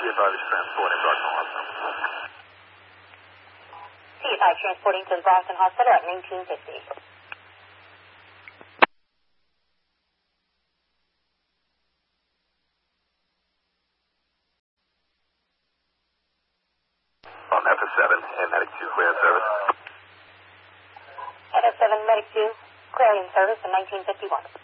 CFI is transporting Brockton Hospital. CFI transporting to the Brockton Hospital at 1950. On FS7 and Medic 2, clear in service. FS7, Medic 2, clear in service in 1951.